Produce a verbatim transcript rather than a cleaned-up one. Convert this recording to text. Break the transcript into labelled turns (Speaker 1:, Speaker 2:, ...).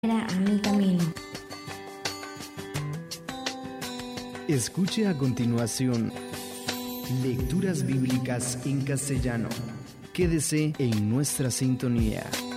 Speaker 1: a mi camino.
Speaker 2: Escuche a continuación lecturas bíblicas en castellano. Quédese en nuestra sintonía.